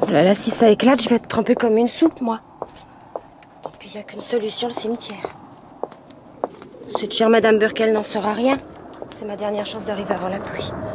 Oh là là, si ça éclate, je vais être trempée comme une soupe, moi. Tant pis, il n'y a qu'une solution, le cimetière. Cette chère Madame Burkel n'en saura rien. C'est ma dernière chance d'arriver avant la pluie.